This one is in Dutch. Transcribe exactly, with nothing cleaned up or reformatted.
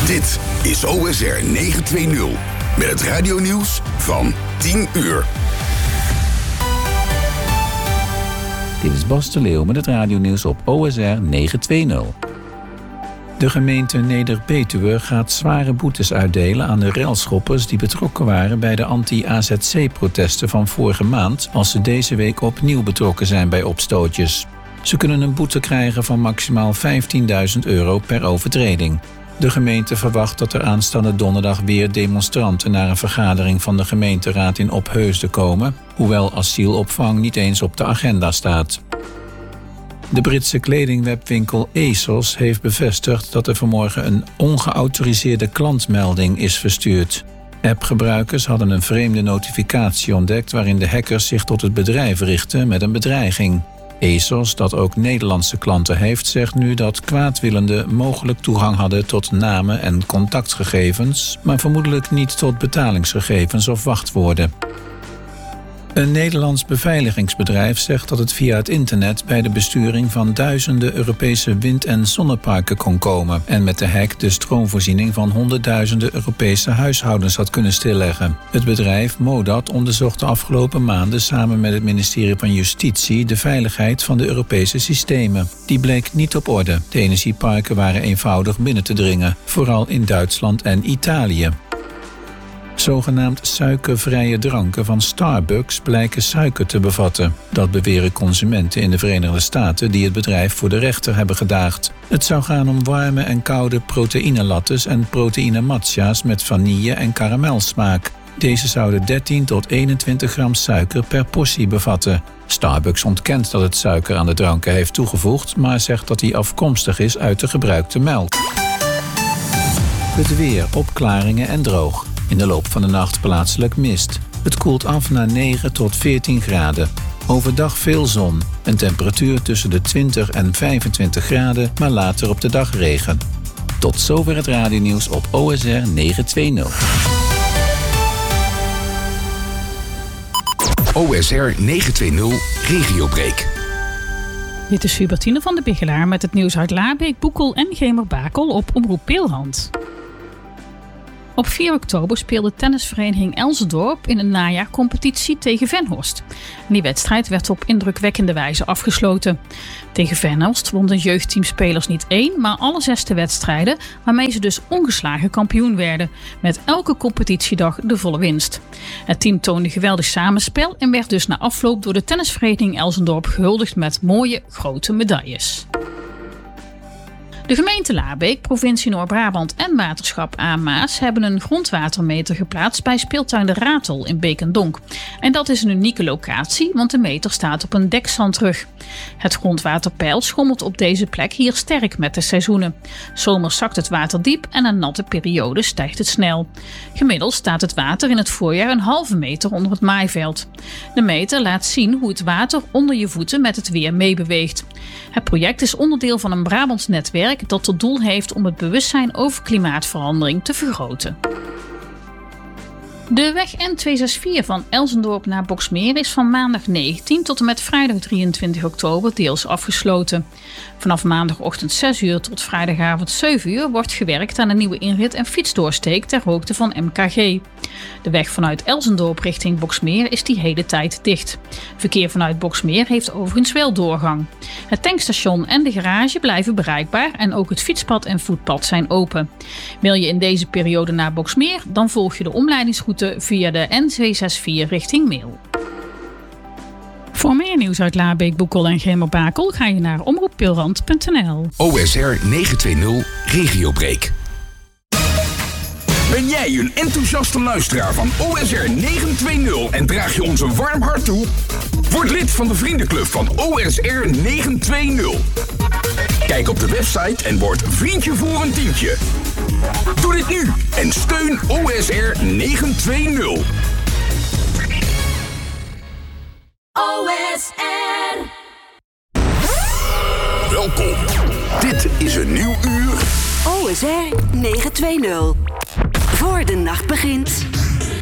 Dit is O S R negenhonderdtwintig met het radionieuws van tien uur. Dit is Bas de Leeuw met het radionieuws op O S R negenhonderdtwintig. De gemeente Neder-Betuwe gaat zware boetes uitdelen aan de railschoppers die betrokken waren bij de anti-A Z C-protesten van vorige maand, als ze deze week opnieuw betrokken zijn bij opstootjes. Ze kunnen een boete krijgen van maximaal vijftienduizend euro per overtreding. De gemeente verwacht dat er aanstaande donderdag weer demonstranten naar een vergadering van de gemeenteraad in Opheusden komen, hoewel asielopvang niet eens op de agenda staat. De Britse kledingwebwinkel ASOS heeft bevestigd dat er vanmorgen een ongeautoriseerde klantmelding is verstuurd. Appgebruikers hadden een vreemde notificatie ontdekt waarin de hackers zich tot het bedrijf richten met een bedreiging. ASOS, dat ook Nederlandse klanten heeft, zegt nu dat kwaadwillenden mogelijk toegang hadden tot namen en contactgegevens, maar vermoedelijk niet tot betalingsgegevens of wachtwoorden. Een Nederlands beveiligingsbedrijf zegt dat het via het internet bij de besturing van duizenden Europese wind- en zonneparken kon komen en met de hack de stroomvoorziening van honderdduizenden Europese huishoudens had kunnen stilleggen. Het bedrijf Modat onderzocht de afgelopen maanden samen met het ministerie van Justitie de veiligheid van de Europese systemen. Die bleek niet op orde. De energieparken waren eenvoudig binnen te dringen, vooral in Duitsland en Italië. Zogenaamd suikervrije dranken van Starbucks blijken suiker te bevatten. Dat beweren consumenten in de Verenigde Staten die het bedrijf voor de rechter hebben gedaagd. Het zou gaan om warme en koude proteïnelattes en proteïne matcha's met vanille en karamelsmaak. Deze zouden dertien tot eenentwintig gram suiker per portie bevatten. Starbucks ontkent dat het suiker aan de dranken heeft toegevoegd, maar zegt dat die afkomstig is uit de gebruikte melk. Het weer, opklaringen en droog. In de loop van de nacht plaatselijk mist. Het koelt af naar negen tot veertien graden. Overdag veel zon. Een temperatuur tussen de twintig en vijfentwintig graden, maar later op de dag regen. Tot zover het radionieuws op O S R negenhonderdtwintig. O S R negenhonderdtwintig Regiobreak. Dit is Hubertine van de Bigelaar met het nieuws uit Laarbeek, Boekel en Gemerbakel op Omroep Peelhand. Op vier oktober speelde tennisvereniging Elsendorp in een najaarcompetitie tegen Venhorst. Die wedstrijd werd op indrukwekkende wijze afgesloten. Tegen Venhorst won de jeugdteamspelers niet één, maar alle zesde wedstrijden, waarmee ze dus ongeslagen kampioen werden. Met elke competitiedag de volle winst. Het team toonde geweldig samenspel en werd dus na afloop door de tennisvereniging Elsendorp gehuldigd met mooie grote medailles. De gemeente Laarbeek, provincie Noord-Brabant en waterschap Aamaas hebben een grondwatermeter geplaatst bij speeltuin De Ratel in Beek en Donk. En dat is een unieke locatie, want de meter staat op een dekzandrug. Het grondwaterpeil schommelt op deze plek hier sterk met de seizoenen. Zomers zakt het water diep en een natte periode stijgt het snel. Gemiddeld staat het water in het voorjaar een halve meter onder het maaiveld. De meter laat zien hoe het water onder je voeten met het weer meebeweegt. Het project is onderdeel van een Brabants netwerk dat tot doel heeft om het bewustzijn over klimaatverandering te vergroten. De weg N tweehonderdzesenzestig van Elsendorp naar Boxmeer is van maandag negentien tot en met vrijdag drieëntwintig oktober deels afgesloten. Vanaf maandagochtend zes uur tot vrijdagavond zeven uur wordt gewerkt aan een nieuwe inrit- en fietsdoorsteek ter hoogte van M K G. De weg vanuit Elsendorp richting Boxmeer is die hele tijd dicht. Verkeer vanuit Boxmeer heeft overigens wel doorgang. Het tankstation en de garage blijven bereikbaar en ook het fietspad en voetpad zijn open. Wil je in deze periode naar Boxmeer, dan volg je de omleidingsroute via de N tweehonderdzesenzestig richting Meel. Voor meer nieuws uit Laarbeek, Boekel en Gemerbakel ga je naar omroeppeelhand punt n l. O S R negenhonderdtwintig Regiobreak. Ben jij een enthousiaste luisteraar van O S R negenhonderdtwintig en draag je ons een warm hart toe? Word lid van de vriendenclub van O S R negenhonderdtwintig. Kijk op de website en word vriendje voor een tientje. Doe dit nu en steun O S R negenhonderdtwintig. O S R. Welkom. Dit is een nieuw uur. O S R negenhonderdtwintig. Voor de nacht begint.